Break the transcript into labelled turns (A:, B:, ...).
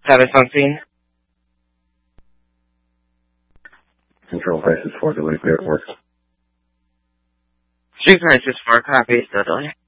A: Status on scene.
B: Control crisis 4, delay clear for.
A: Street crisis 4, copy, still delay.